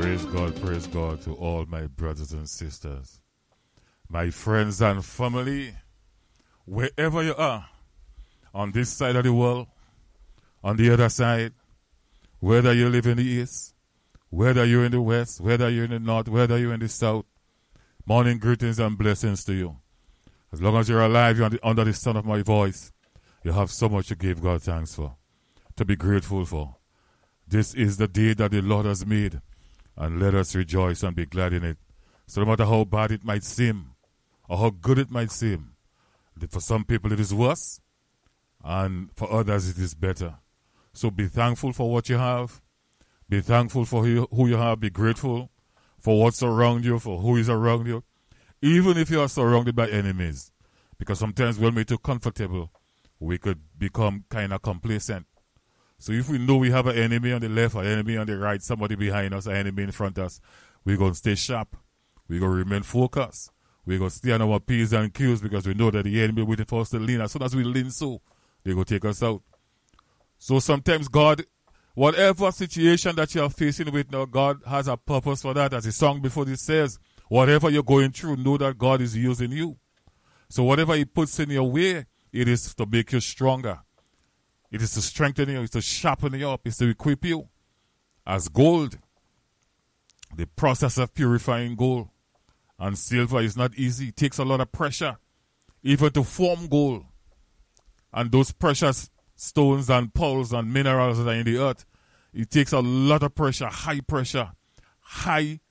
Praise God to all my brothers and sisters, my friends and family, wherever you are, on this side of the world, on the other side, whether you live in the east, whether you're in the west, whether you're in the north, whether you're in the south, morning greetings and blessings to you. As long as you're alive, you're under the sound of my voice, you have so much to give God thanks for, to be grateful for. This is the day that the Lord has made, and let us rejoice and be glad in it. So no matter how bad it might seem, or how good it might seem, for some people it is worse, and for others it is better. So be thankful for what you have. Be thankful for who you have. Be grateful for what's around you, for who is around you. Even if you are surrounded by enemies. Because sometimes when we're too comfortable, we could become kind of complacent. So if we know we have an enemy on the left, an enemy on the right, somebody behind us, an enemy in front of us, we're going to stay sharp. We're going to remain focused. We're going to stay on our P's and Q's because we know that the enemy waiting for us to lean. As soon as we lean they're going to take us out. So sometimes God, whatever situation that you're facing with now, God has a purpose for that. As the song before this says, whatever you're going through, know that God is using you. So whatever He puts in your way, it is to make you stronger. It is to strengthen you, it's to sharpen you up, it's to equip you. As gold, the process of purifying gold and silver is not easy. It takes a lot of pressure, even to form gold. And those precious stones and pearls and minerals that are in the earth, it takes a lot of pressure, high